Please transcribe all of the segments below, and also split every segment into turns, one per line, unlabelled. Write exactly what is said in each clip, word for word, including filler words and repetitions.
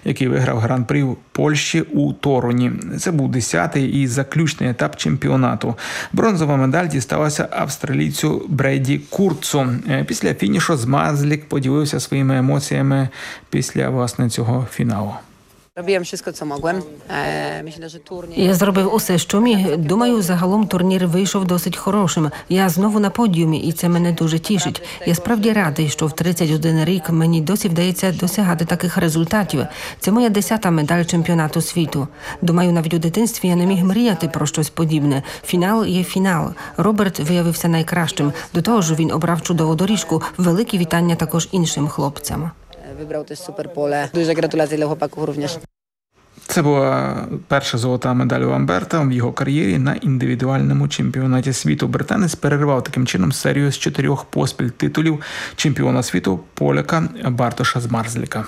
який виграв гран-прі в Польщі у Торуні. Це був десятий і заключний етап чемпіонату. Бронзова медаль дісталася австралійцю Бреді Курцу. Після фінішу Змазлік поділився своїми емоціями після, власне, цього фіналу.
Я зробив усе, що міг. Думаю, загалом турнір вийшов досить хорошим. Я знову на подіумі, і це мене дуже тішить. Я справді радий, що в тридцять один рік мені досі вдається досягати таких результатів. Це моя десята медаль чемпіонату світу. Думаю, навіть у дитинстві я не міг мріяти про щось подібне. Фінал є фінал. Роберт виявився найкращим. До того ж, він обрав чудову доріжку. Великі вітання також іншим хлопцям.
Wybrał też super pole. Duże gratulacje dla chłopaków również.
Це була перша золота медаль Ламберта в його кар'єрі на індивідуальному чемпіонаті світу. Британець перервав таким чином серію з чотирьох поспіль титулів чемпіона світу поляка Бартоша Змарзліка.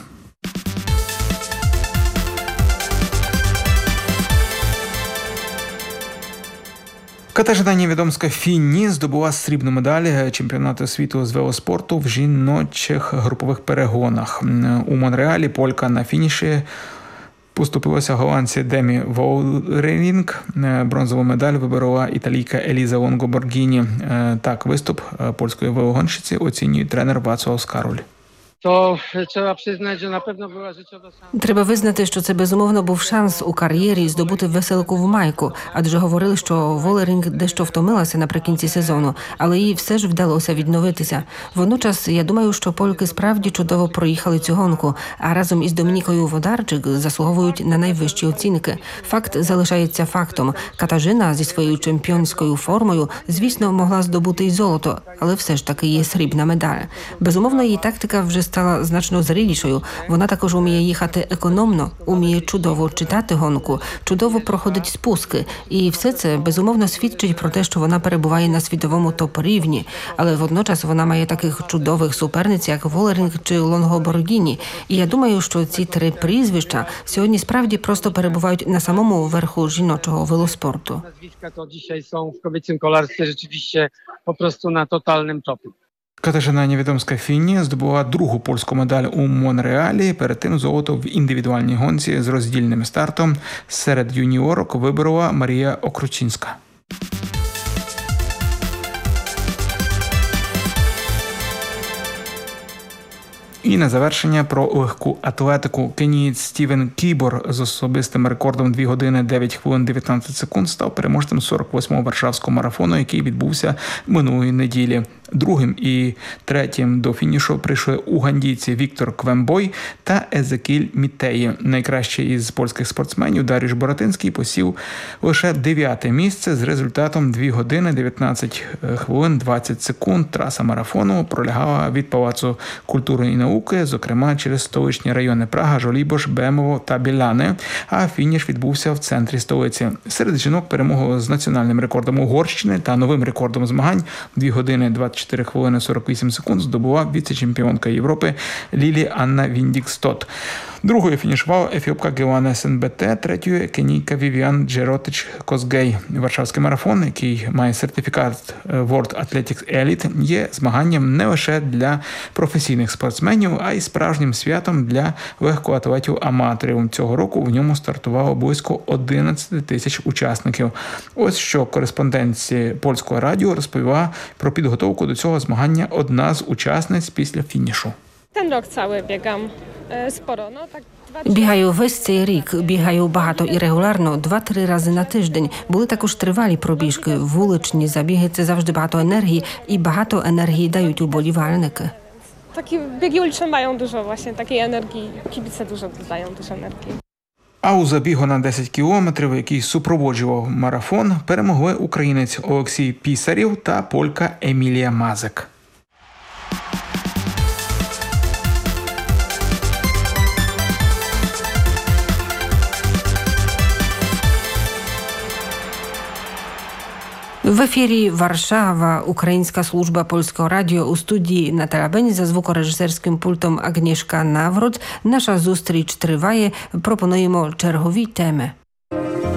Катажина Нєвідомська-Фінні здобула срібну медаль чемпіонату світу з велоспорту в жіночих групових перегонах. У Монреалі полька на фініші поступилася голландці Демі Волренінг. Бронзову медаль виборола італійка Еліза Лонго-Боргіні. Так, виступ польської велогонщиці оцінює тренер Вацлав Скароль.
То треба признати, що, напевно, була життєва шанс.
Треба визнати, що це безумовно був шанс у кар'єрі здобути веселку в майку, адже говорили, що Волерінг дещо втомилася наприкінці сезону, але їй все ж вдалося відновитися. Водночас, я думаю, що польки справді чудово проїхали цю гонку, а разом із Домінікою Водарчик заслуговують на найвищі оцінки. Факт залишається фактом. Катажина зі своєю чемпіонською формою, звісно, могла здобути й золото, але все ж таки є срібна медаль. Безумовно, її тактика вже стала значно зрілішою. Вона також уміє їхати економно, уміє чудово читати гонку, чудово проходить спуски. І все це, безумовно, свідчить про те, що вона перебуває на світовому топ-рівні. Але водночас вона має таких чудових суперниць, як Волерінг чи Лонго-Боргіні. І я думаю, що ці три прізвища сьогодні справді просто перебувають на самому верху жіночого велоспорту.
Nazwiska to dzisiaj są w kobiecym kolarstwie rzeczywiście po prostu na totalnym topie.
Катажина Нєвідомська-Фінні здобула другу польську медаль у Монреалі, перед тим золото в індивідуальній гонці з роздільним стартом серед юніорок виборола Марія Окручинська. І на завершення про легку атлетику. Кенієць Стівен Кібор з особистим рекордом дві години дев'ять хвилин дев'ятнадцять секунд став переможцем сорок восьмого Варшавського марафону, який відбувся минулої неділі. Другим і третім до фінішу прийшли угандійці Віктор Квембой та Езекіль Мітеї. Найкращий із польських спортсменів Даріуш Боратинський посів лише дев'яте місце з результатом дві години дев'ятнадцять хвилин двадцять секунд. Траса марафону пролягала від Палацу культури і науки, зокрема через столичні райони Прага, Жолібош, Бемово та Біляни, а фініш відбувся в центрі столиці. Серед жінок перемогу з національним рекордом Угорщини та новим рекордом змагань дві години двадцять чотири хвилини сорок вісім секунд здобула віце-чемпіонка Європи Лілі Анна Віндікстот. Другою фінішувала ефіопка Гелана Сенбете, третьою кенійка Вівіан Джеротич Козгей. Варшавський марафон, який має сертифікат World Athletics Elite, є змаганням не лише для професійних спортсменів, а й справжнім святом для легкоатлетів-аматорів. Цього року в ньому стартувало близько одинадцять тисяч учасників. Ось що кореспонденція Польського радіо розповіла про підготовку до цього змагання одна з учасниць після фінішу.
Ten rok cały biegam sporo, no tak
Бігаю весь цей рік, бігаю багато і регулярно, два-три рази на тиждень. Були також тривалі пробіжки, вуличні забіги – це завжди багато енергії, і багато енергії дають уболівальники.
Takie biegi uliczne mają dużo właśnie takiej energii, kibice dużo dodają też energii.
А у забігу на десять кілометрів, який супроводжував марафон, перемогли українець Олексій Пісарєв та полька Емілія Мазик.
В ефірі Варшава, Українська служба Польського радіо, у студії Наталя Бень, за звукорежисерським пультом Агнішка Наврод. Наша зустріч триває, пропонуємо чергові теми.